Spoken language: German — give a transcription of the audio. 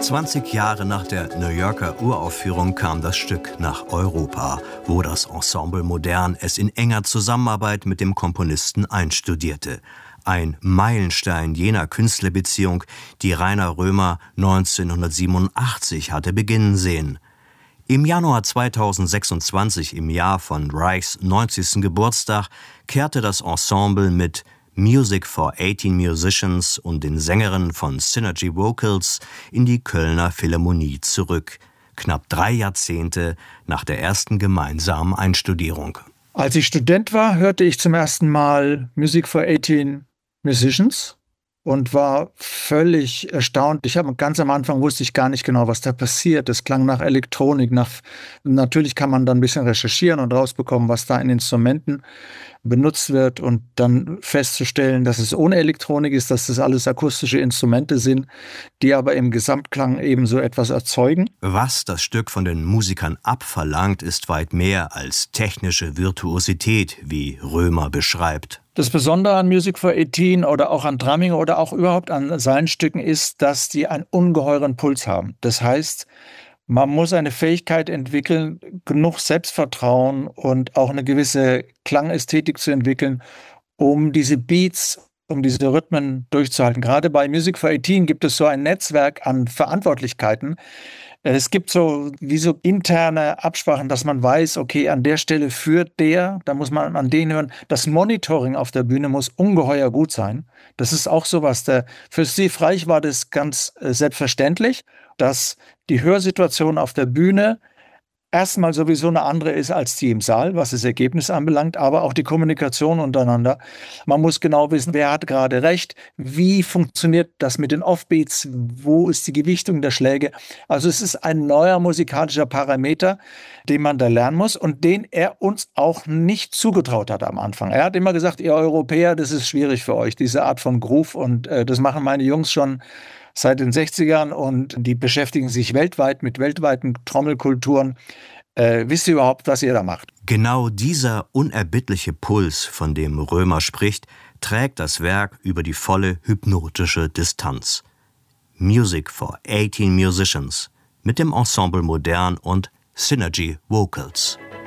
20 Jahre nach der New Yorker Uraufführung kam das Stück nach Europa, wo das Ensemble Modern es in enger Zusammenarbeit mit dem Komponisten einstudierte. Ein Meilenstein jener Künstlerbeziehung, die Rainer Römer 1987 hatte beginnen sehen. Im Januar 2026, im Jahr von Reichs 90. Geburtstag, kehrte das Ensemble mit Music for 18 Musicians und den Sängerinnen von Synergy Vocals in die Kölner Philharmonie zurück, knapp 3 Jahrzehnte nach der ersten gemeinsamen Einstudierung. Als ich Student war, hörte ich zum ersten Mal Music for 18 Musicians und war völlig erstaunt. Ganz am Anfang wusste ich gar nicht genau, was da passiert. Es klang nach Elektronik, natürlich kann man dann ein bisschen recherchieren und rausbekommen, was da in Instrumenten benutzt wird und dann festzustellen, dass es ohne Elektronik ist, dass das alles akustische Instrumente sind, die aber im Gesamtklang eben so etwas erzeugen. Was das Stück von den Musikern abverlangt, ist weit mehr als technische Virtuosität, wie Römer beschreibt. Das Besondere an Music for 18 oder auch an Drumming oder auch überhaupt an seinen Stücken ist, dass die einen ungeheuren Puls haben. Das heißt, man muss eine Fähigkeit entwickeln, genug Selbstvertrauen und auch eine gewisse Klangästhetik zu entwickeln, um diese Beats, um diese Rhythmen durchzuhalten. Gerade bei Music for 18 gibt es so ein Netzwerk an Verantwortlichkeiten. Es gibt so interne Absprachen, dass man weiß, okay, an der Stelle führt der, da muss man an den hören. Das Monitoring auf der Bühne muss ungeheuer gut sein. Das ist auch sowas. Für Steve Reich war das ganz selbstverständlich, dass die Hörsituation auf der Bühne erstmal sowieso eine andere ist als die im Saal, was das Ergebnis anbelangt, aber auch die Kommunikation untereinander. Man muss genau wissen, wer hat gerade recht, wie funktioniert das mit den Offbeats, wo ist die Gewichtung der Schläge. Also es ist ein neuer musikalischer Parameter, den man da lernen muss und den er uns auch nicht zugetraut hat am Anfang. Er hat immer gesagt, ihr Europäer, das ist schwierig für euch, diese Art von Groove und das machen meine Jungs schon seit den 60ern und die beschäftigen sich weltweit mit weltweiten Trommelkulturen. Wisst ihr überhaupt, was ihr da macht? Genau dieser unerbittliche Puls, von dem Römer spricht, trägt das Werk über die volle hypnotische Distanz. Music for 18 Musicians mit dem Ensemble Modern und Synergy Vocals.